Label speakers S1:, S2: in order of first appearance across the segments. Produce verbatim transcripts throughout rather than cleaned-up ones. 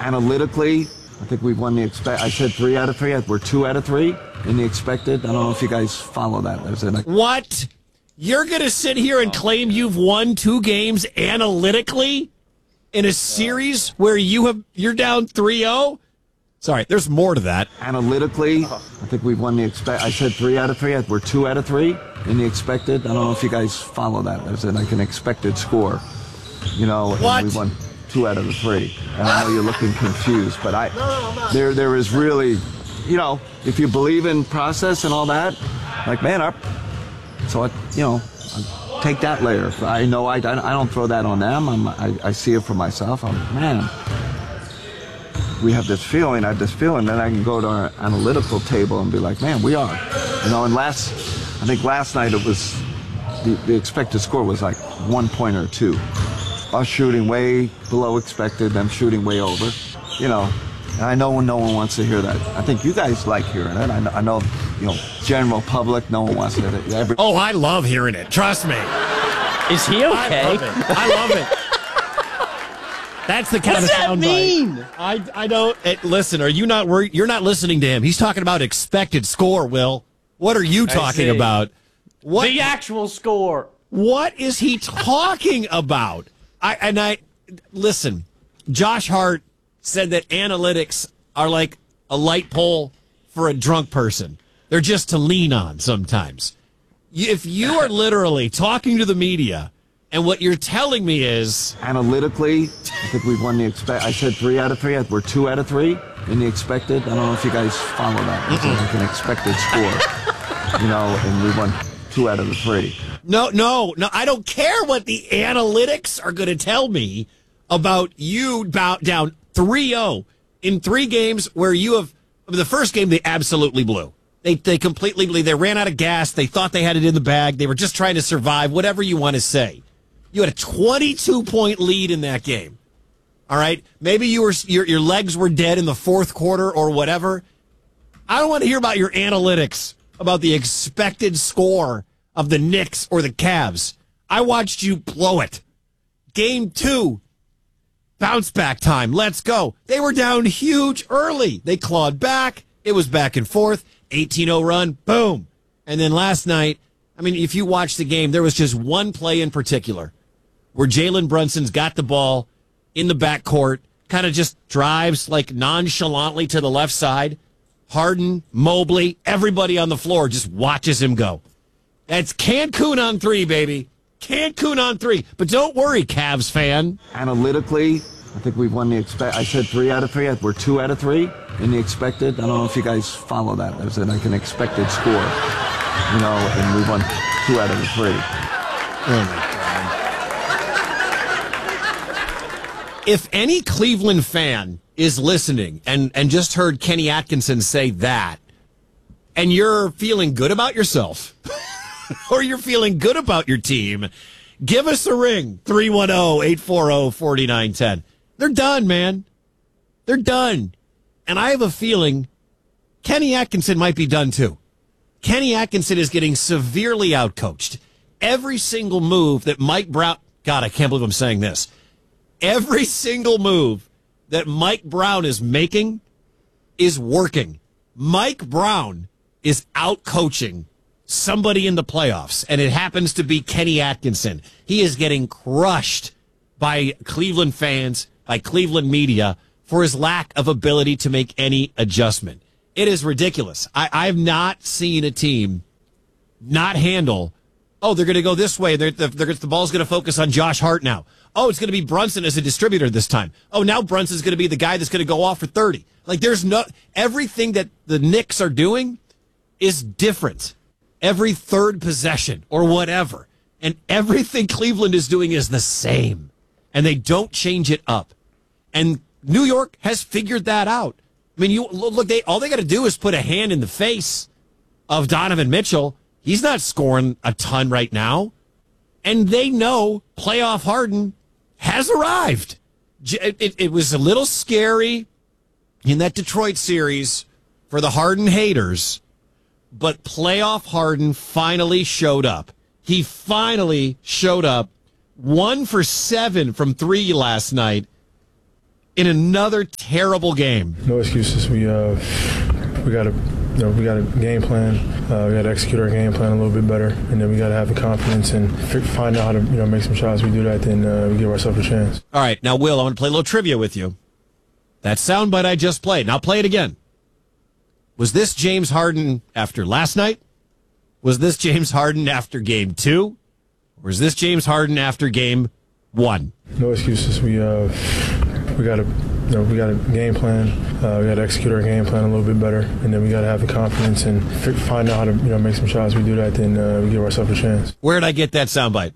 S1: Analytically, I think we've won the expect. I said three out of three. We're two out of three in the expected. I don't know if you guys follow that. That's it.
S2: What? You're going to sit here and claim you've won two games analytically in a series where you have you're down three oh? Sorry, there's more to that.
S1: Analytically, I think we've won the expect. I said three out of three. We're two out of three in the expected. I don't know if you guys follow that. That's it. Like an expected score. You know, and
S2: What?
S1: we won two out of the three. And I know you're looking confused, but I there there is really, you know, if you believe in process and all that, like man, our so I, you know, I take that layer. I know I, I don't throw that on them. I'm, I I see it for myself. I'm man. We have this feeling. I have this feeling. Then I can go to our analytical table and be like, man, we are. You know, and last, I think last night it was the, the expected score was like one point or two. Us shooting way below expected, them shooting way over. You know, and I know no one wants to hear that. I think you guys like hearing it. I know, I know you know, general public, no one wants to hear it. Every-
S2: Oh, I love hearing it. Trust me.
S3: Is he okay?
S2: I love it. I love it. That's the kind
S3: What
S2: of
S3: does that
S2: sound
S3: mean?
S2: bite. I I don't. It, listen, are you not worried? You're not listening to him. He's talking about expected score. Will, what are you talking
S3: see.
S2: about? What
S3: The actual score.
S2: What is he talking about? I and I listen. Josh Hart said that analytics are like a light pole for a drunk person. They're just to lean on sometimes. If you are literally talking to the media and what you're telling me is
S1: Analytically, I think we've won the expect. I said three out of three. We're two out of three in the expected. I don't know if you guys follow that. It's like an expected score, you know, and we won two out of the three.
S2: no, no, no. I don't care what the analytics are going to tell me about you bout down three oh in three games where you have. The first game they absolutely blew. They they completely blew. They ran out of gas. They thought they had it in the bag. They were just trying to survive. Whatever you want to say. You had a twenty-two point lead in that game. All right? Maybe you were your your legs were dead in the fourth quarter or whatever. I don't want to hear about your analytics about the expected score of the Knicks or the Cavs. I watched you blow it. Game two, bounce back time. Let's go. They were down huge early. They clawed back. It was back and forth. eighteen oh run. Boom. And then last night, I mean, if you watch the game, there was just one play in particular where Jalen Brunson's got the ball in the backcourt, kind of just drives like nonchalantly to the left side. Harden, Mobley, everybody on the floor just watches him go. That's Cancun on three, baby. Cancun on three. But don't worry, Cavs fan.
S1: Analytically, I think we've won the expect. I said three out of three. We're two out of three in the expected. I don't know if you guys follow that. That's like an expected score, you know, and we won two out of the three.
S2: Oh, my God. If any Cleveland fan is listening and, and just heard Kenny Atkinson say that, and you're feeling good about yourself, or you're feeling good about your team, give us a ring, three one zero, eight four zero, four nine one zero. They're done, man. They're done. And I have a feeling Kenny Atkinson might be done, too. Kenny Atkinson is getting severely outcoached. Every single move that Mike Brown... God, I can't believe I'm saying this. Every single move that Mike Brown is making is working. Mike Brown is outcoaching somebody in the playoffs, and it happens to be Kenny Atkinson. He is getting crushed by Cleveland fans, by Cleveland media, for his lack of ability to make any adjustment. It is ridiculous. I, I've not seen a team not handle, oh, they're going to go this way. They're, they're, the ball's going to focus on Josh Hart now. Oh, it's going to be Brunson as a distributor this time. Oh, now Brunson's going to be the guy that's going to go off for thirty. Like, there's no, everything that the Knicks are doing is different. Every third possession or whatever. And everything Cleveland is doing is the same. And they don't change it up. And New York has figured that out. I mean, you look, they all they got to do is put a hand in the face of Donovan Mitchell. He's not scoring a ton right now. And they know playoff Harden has arrived. It, it, it was a little scary in that Detroit series for the Harden haters, but playoff Harden finally showed up. He finally showed up. One for seven from three last night. in another terrible game.
S4: No excuses. We uh, we got to, you know, we got a game plan. Uh, we got to execute our game plan a little bit better, and then we got to have the confidence and f- find out how to, you know, make some shots. We do that, then uh, we give ourselves a chance.
S2: All right, now Will, I want to play a little trivia with you. That soundbite I just played. Now play it again. Was this James Harden after last night? Was this James Harden after game two? Or is this James Harden after game one?
S4: No excuses. We uh, we got to, you know, we got a game plan. Uh, we got to execute our game plan a little bit better, and then we got to have the confidence and f- find out how to, you know, make some shots. We do that, then uh, we give ourselves a chance.
S2: Where did I get that soundbite?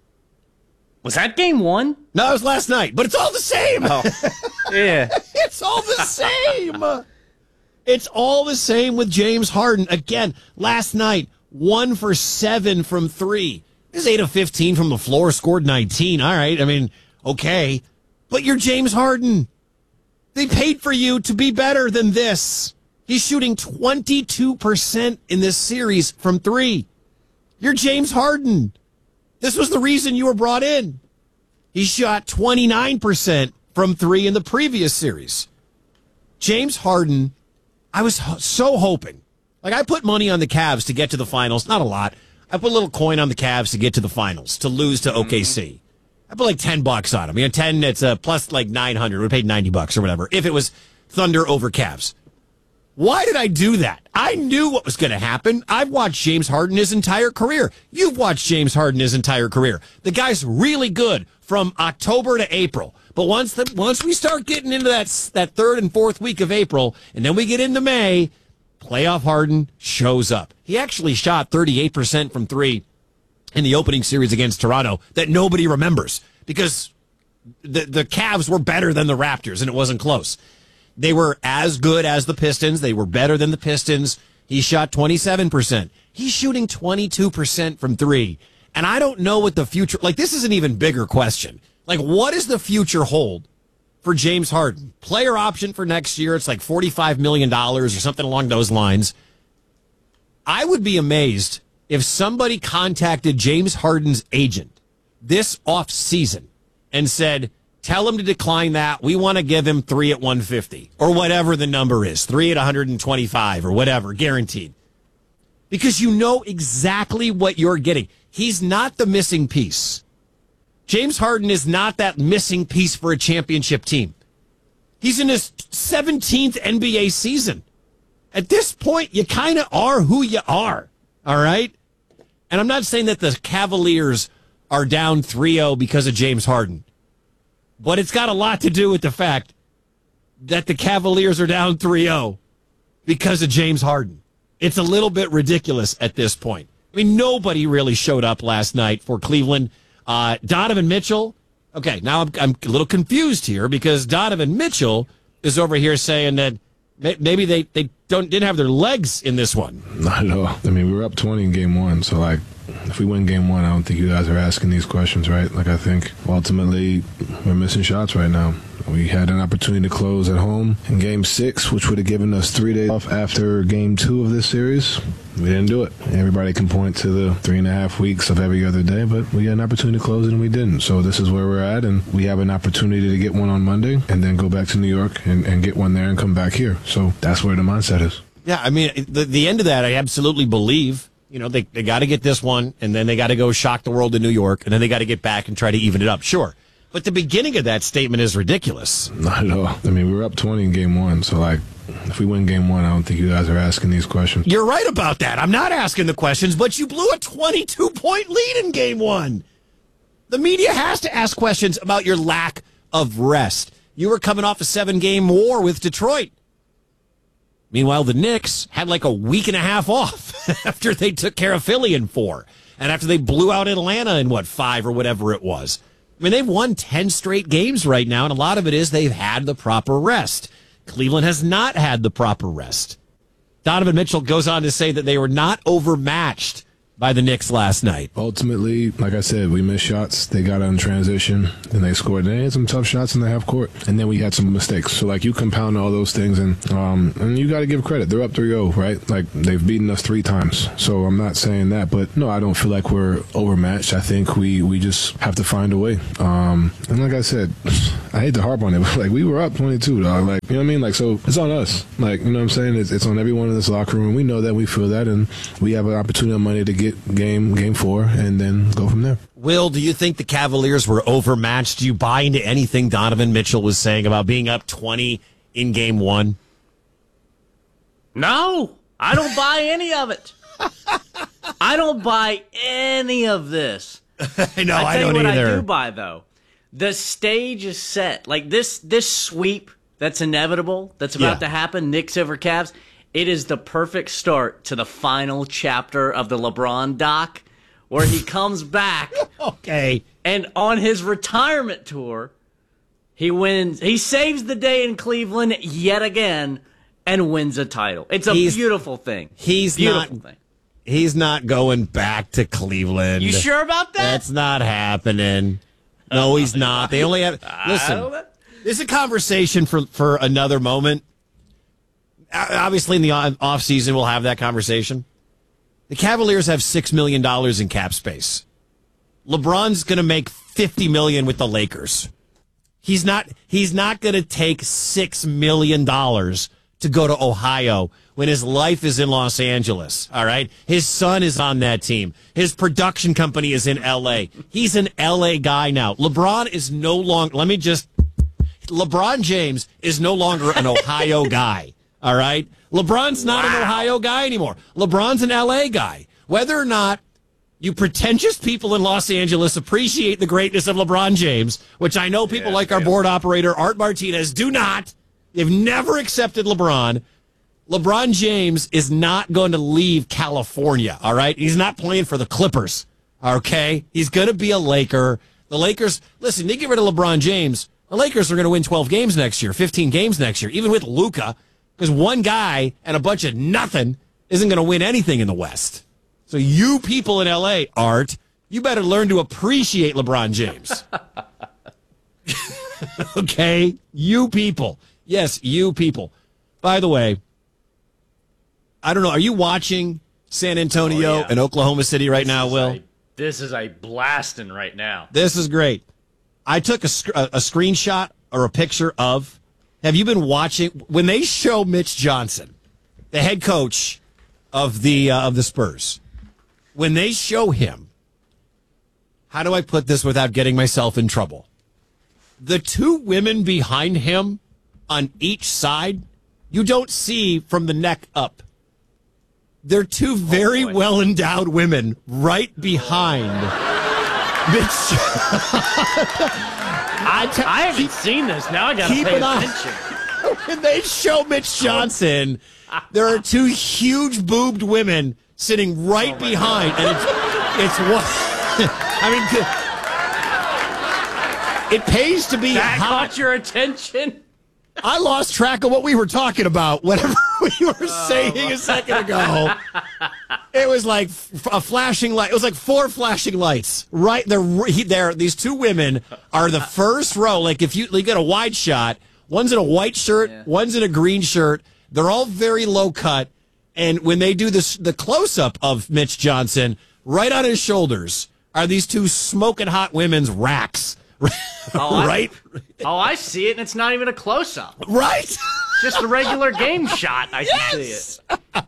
S3: Was that game one?
S2: No, it was last night, but it's all the same.
S3: Oh, yeah.
S2: It's all the same. It's all the same with James Harden. Again, last night, one for seven from three. He's eight of fifteen from the floor, scored nineteen. All right, I mean, okay. But you're James Harden. They paid for you to be better than this. He's shooting twenty-two percent in this series from three. You're James Harden. This was the reason you were brought in. He shot twenty-nine percent from three in the previous series. James Harden, I was ho- so hoping. Like, I put money on the Cavs to get to the finals. Not a lot. I put a little coin on the Cavs to get to the finals, to lose to O K C. I put like ten bucks on them. You know, ten, it's a plus like nine hundred. We paid ninety bucks or whatever if it was Thunder over Cavs. Why did I do that? I knew what was going to happen. I've watched James Harden his entire career. You've watched James Harden his entire career. The guy's really good from October to April. But once the, once we start getting into that, that third and fourth week of April, and then we get into May, playoff Harden shows up. He actually shot thirty-eight percent from three in the opening series against Toronto that nobody remembers because the, the Cavs were better than the Raptors, and it wasn't close. They were as good as the Pistons. They were better than the Pistons. He shot twenty-seven percent. He's shooting twenty-two percent from three. And I don't know what the future, like, this is an even bigger question. Like, what does the future hold for James Harden? Player option for next year, it's like forty-five million dollars or something along those lines. I would be amazed if somebody contacted James Harden's agent this offseason and said, tell him to decline that. We want to give him three at one fifty or whatever the number is, three at one twenty-five or whatever, guaranteed. Because you know exactly what you're getting. He's not the missing piece. James Harden is not that missing piece for a championship team. He's in his seventeenth N B A season. At this point, you kind of are who you are, all right? And I'm not saying that the Cavaliers are down three oh because of James Harden. But it's got a lot to do with the fact that the Cavaliers are down three oh because of James Harden. It's a little bit ridiculous at this point. I mean, nobody really showed up last night for Cleveland. Uh, Donovan Mitchell. Okay, now I'm, I'm a little confused here because Donovan Mitchell is over here saying that maybe they, they don't didn't have their legs in this one.
S5: Not at all. I mean, we were up twenty in game one, so, like, if we win game one, I don't think you guys are asking these questions, right? Like, I think ultimately we're missing shots right now. We had an opportunity to close at home in game six, which would have given us three days off after game two of this series. We didn't do it. Everybody can point to the three and a half weeks of every other day, but we had an opportunity to close it and we didn't. So this is where we're at, and we have an opportunity to get one on Monday and then go back to New York and, and get one there and come back here. So that's where the mindset is.
S2: Yeah, I mean, the, the end of that, I absolutely believe. You know, they, they got to get this one, and then they got to go shock the world in New York, and then they got to get back and try to even it up. Sure. But the beginning of that statement is ridiculous.
S5: Not at all. I mean, we were up twenty in game one, so, like, if we win game one, I don't think you guys are asking these questions.
S2: You're right about that. I'm not asking the questions, but you blew a twenty-two point lead in game one. The media has to ask questions about your lack of rest. You were coming off a seven-game war with Detroit. Meanwhile, the Knicks had like a week and a half off after they took care of Philly in four. And after they blew out Atlanta in, what, five or whatever it was. I mean, they've won ten straight games right now, and a lot of it is they've had the proper rest. Cleveland has not had the proper rest. Donovan Mitchell goes on to say that they were not overmatched by the Knicks last night?
S5: Ultimately, like I said, we missed shots. They got on transition, then they scored. They had some tough shots in the half court, and then we had some mistakes. So, like, you compound all those things, and um, and you got to give credit. They're up three oh, right? Like, they've beaten us three times. So I'm not saying that, but no, I don't feel like we're overmatched. I think we, we just have to find a way. Um, and like I said, I hate to harp on it, but, like, we were up twenty-two, dog. Like, you know what I mean? Like, so it's on us. Like, you know what I'm saying? It's, it's on everyone in this locker room. We know that, we feel that, and we have an opportunity on Monday to get game game four and then go from there.
S2: Will, do you think the Cavaliers were overmatched? Do you buy into anything Donovan Mitchell was saying about being up twenty in game one?
S3: No, I don't buy any of it. I don't buy any of this.
S2: I know, I,
S3: I tell
S2: don't
S3: you what
S2: either.
S3: I do buy, though. The stage is set. Like, this this sweep that's inevitable, that's about
S2: Yeah.
S3: to happen, Knicks over Cavs, it is the perfect start to the final chapter of the LeBron doc, where he comes back
S2: Okay.
S3: and on his retirement tour, he wins. He saves the day in Cleveland yet again and wins a title. It's a
S2: He's-
S3: beautiful thing.
S2: He's
S3: beautiful
S2: not
S3: thing.
S2: He's not going back to Cleveland.
S3: You sure about that?
S2: That's not happening. No, he's not. They only have
S3: I don't
S2: listen.
S3: know.
S2: This is a conversation for, for another moment. O- Obviously, in the off season, we'll have that conversation. The Cavaliers have six million dollars in cap space. LeBron's going to make fifty million dollars with the Lakers. He's not. He's not going to take six million dollars to go to Ohio when his life is in Los Angeles. All right, his son is on that team. His production company is in L A. He's an L A guy now. LeBron is no longer. Let me just. LeBron James is no longer an Ohio guy. All right? LeBron's not an Ohio guy anymore. LeBron's an L A guy. Whether or not you pretentious people in Los Angeles appreciate the greatness of LeBron James, which I know people
S3: Yeah,
S2: like our
S3: yeah.
S2: board operator, Art Martinez, do not. They've never accepted LeBron. LeBron James is not going to leave California, all right? He's not playing for the Clippers, okay? He's going to be a Laker. The Lakers, listen, they get rid of LeBron James, the Lakers are going to win twelve games next year, fifteen games next year, even with Luka, because one guy and a bunch of nothing isn't going to win anything in the West. So you people in L A, Art, you better learn to appreciate LeBron James. Okay? You people. Yes, you people. By the way, I don't know, are you watching San Antonio
S3: Oh, yeah.
S2: and Oklahoma City right now,
S3: This is
S2: Will?
S3: a- this is a blasting right now.
S2: This is great. I took a, sc- a, a screenshot or a picture of. Have you been watching when they show Mitch Johnson, the head coach of the uh, of the Spurs? When they show him, how do I put this without getting myself in trouble? The two women behind him on each side, you don't see from the neck up. They're two very
S3: boy.
S2: well endowed women right behind Mitch.
S3: I, I haven't seen this. Now I got to
S2: keep
S3: pay
S2: an eye-
S3: attention.
S2: When they show Mitch Johnson, there are two huge boobed women sitting right behind, and it's it's what I mean. It pays to be
S3: That
S2: hot.
S3: caught your attention?
S2: I lost track of what we were talking about. Whatever we were saying a second ago, it was like f- a flashing light. It was like four flashing lights. Right there, there. These two women are the first row. Like if you, you get a wide shot, one's in a white shirt,
S3: Yeah.
S2: one's in a green shirt. They're all very low cut. And when they do this, the close up of Mitch Johnson, right on his shoulders are these two smoking hot women's racks.
S3: Oh, I-
S2: right,
S3: Oh, I see it, and it's not even a close-up.
S2: right.
S3: Just a regular game shot. I can see it.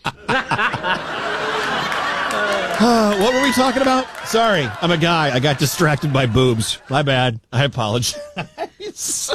S2: Uh, what were we talking about? Sorry, I'm a guy. I got distracted by boobs. My bad. I apologize.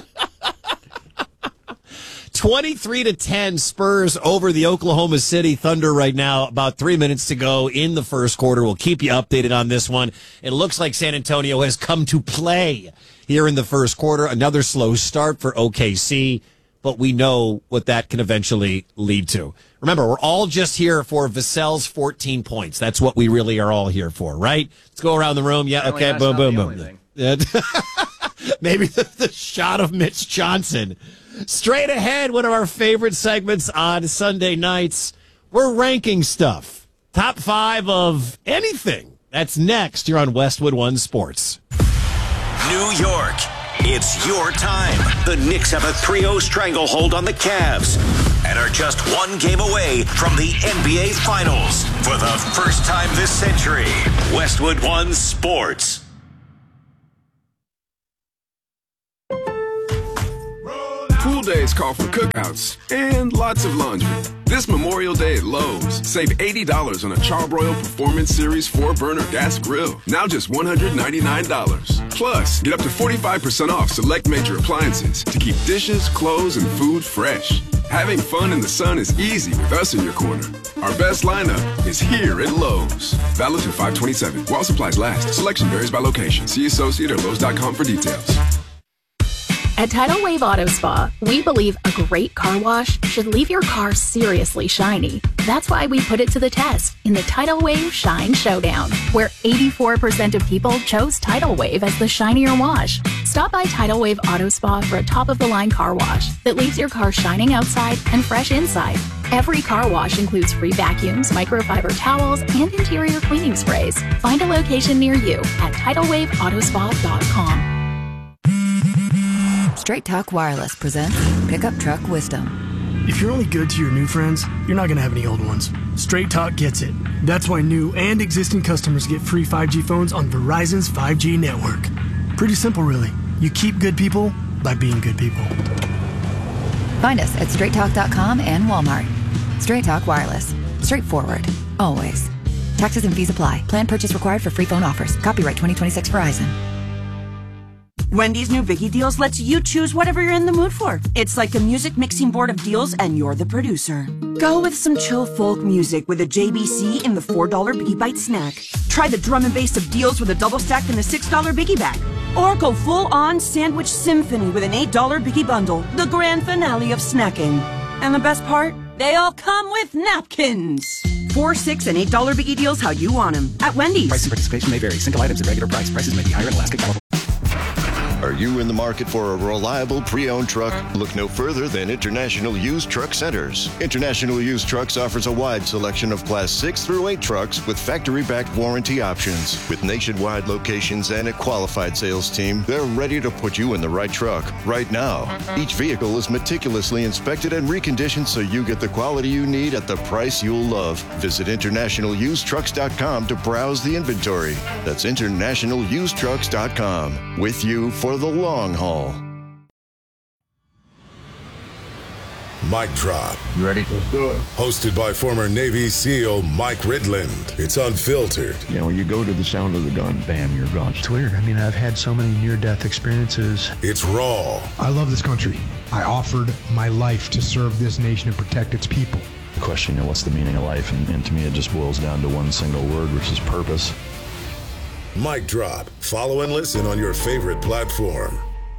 S2: twenty-three to ten Spurs over the Oklahoma City Thunder right now. About three minutes to go in the first quarter. We'll keep you updated on this one. It looks like San Antonio has come to play here in the first quarter. Another slow start for O K C, but we know what that can eventually lead to. Remember, we're all just here for Vassell's fourteen points. That's what we really are all here for, right? Let's go around the room. Yeah,
S3: Apparently
S2: okay,
S3: that's
S2: boom,
S3: not
S2: boom,
S3: the
S2: boom.
S3: only thing.
S2: Yeah. Maybe the, the shot of Mitch Johnson. Straight ahead, one of our favorite segments on Sunday nights. We're ranking stuff. Top five of anything. That's next. You're on Westwood One Sports.
S6: New York, it's your time. The Knicks have a three oh stranglehold on the Cavs and are just one game away from the N B A Finals for the first time this century. Westwood One Sports.
S7: Pool days call for cookouts and lots of laundry. This Memorial Day at Lowe's, save eighty dollars on a Charbroil Performance Series four burner gas grill. Now just one hundred ninety-nine dollars. Plus, get up to forty-five percent off select major appliances to keep dishes, clothes, and food fresh. Having fun in the sun is easy with us in your corner. Our best lineup is here at Lowe's. Valid through five twenty-seven. While supplies last. Selection varies by location. See associate or Lowe's dot com for details.
S8: At Tidal Wave Auto Spa, we believe a great car wash should leave your car seriously shiny. That's why we put it to the test in the Tidal Wave Shine Showdown, where eighty-four percent of people chose Tidal Wave as the shinier wash. Stop by Tidal Wave Auto Spa for a top-of-the-line car wash that leaves your car shining outside and fresh inside. Every car wash includes free vacuums, microfiber towels, and interior cleaning sprays. Find a location near you at tidal wave auto spa dot com.
S9: Straight Talk Wireless presents Pickup Truck Wisdom.
S10: If you're only good to your new friends, you're not going to have any old ones. Straight Talk gets it. That's why new and existing customers get free five G phones on Verizon's five G network. Pretty simple, really. You keep good people by being good people.
S9: Find us at straight talk dot com and Walmart. Straight Talk Wireless. Straightforward. Always. Taxes and fees apply. Plan purchase required for free phone offers. Copyright twenty twenty-six Verizon.
S11: Wendy's new Biggie Deals lets you choose whatever you're in the mood for. It's like a music mixing board of deals, and you're the producer. Go with some chill folk music with a J B C in the four dollar Biggie Bite snack. Try the drum and bass of deals with a double stack in the six dollar Biggie bag. Or go full-on sandwich symphony with an eight dollar Biggie bundle, the grand finale of snacking. And the best part? They all come with napkins. Four, six, and eight dollar Biggie Deals how you want them at Wendy's.
S12: Price and participation may vary. Single items at regular price. Prices may be higher in Alaska, California.
S13: Are you in the market for a reliable pre-owned truck? Look no further than International Used Truck Centers. International Used Trucks offers a wide selection of Class six through eight trucks with factory-backed warranty options. With nationwide locations and a qualified sales team, they're ready to put you in the right truck right now. Each vehicle is meticulously inspected and reconditioned so you get the quality you need at the price you'll love. Visit international used trucks dot com to browse the inventory. That's international used trucks dot com. With you for the long haul.
S14: Mic Drop.
S15: You ready? Let's do it.
S14: Hosted by former Navy SEAL Mike Ridland. It's unfiltered.
S15: You know, when you go to the sound of the gun, bam, you're gone.
S16: It's weird. I mean, I've had so many near-death experiences.
S14: It's raw.
S17: I love this country. I offered my life to serve this nation and protect its people.
S18: The question, you know, what's the meaning of life? And, and to me, it just boils down to one single word, which is purpose.
S14: Mic Drop. Follow and listen on your favorite platform.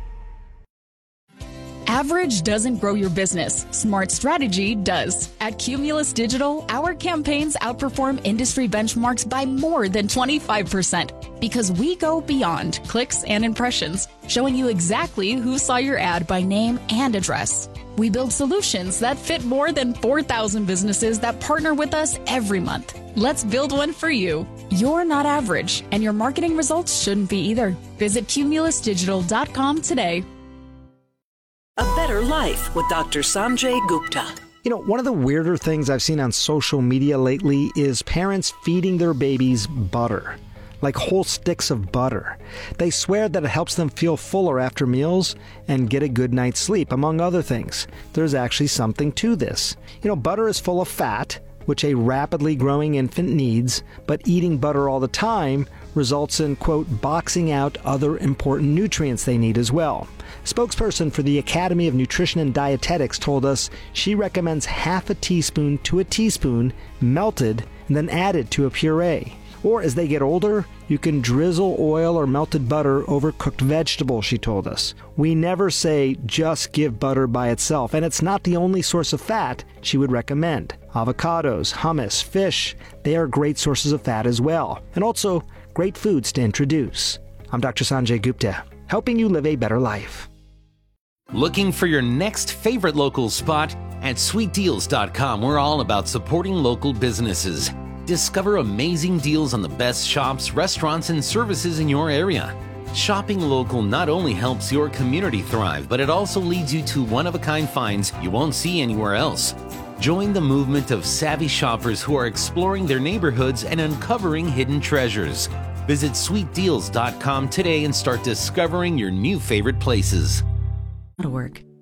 S19: Average doesn't grow your business. Smart strategy does. At Cumulus Digital, our campaigns outperform industry benchmarks by more than twenty-five percent because we go beyond clicks and impressions, showing you exactly who saw your ad by name and address. We build solutions that fit more than four thousand businesses that partner with us every month. Let's build one for you. You're not average, and your marketing results shouldn't be either. Visit cumulus digital dot com today.
S20: A Better Life with Doctor Sanjay Gupta.
S21: You know, one of the weirder things I've seen on social media lately is parents feeding their babies butter, like whole sticks of butter. They swear that it helps them feel fuller after meals and get a good night's sleep, among other things. There's actually something to this. You know, butter is full of fat, which a rapidly growing infant needs, but eating butter all the time results in, quote, boxing out other important nutrients they need as well. Spokesperson for the Academy of Nutrition and Dietetics told us she recommends half a teaspoon to a teaspoon melted and then added to a puree. Or as they get older, you can drizzle oil or melted butter over cooked vegetables, she told us. We never say just give butter by itself, and it's not the only source of fat she would recommend. Avocados, hummus, fish, they are great sources of fat as well, and also great foods to introduce. I'm Doctor Sanjay Gupta, helping you live a better life.
S22: Looking for your next favorite local spot? At sweet deals dot com, we're all about supporting local businesses. Discover amazing deals on the best shops, restaurants, and services in your area. Shopping local not only helps your community thrive, but it also leads you to one-of-a-kind finds you won't see anywhere else. Join the movement of savvy shoppers who are exploring their neighborhoods and uncovering hidden treasures. Visit sweet deals dot com today and start discovering your new favorite places.
S1: To work.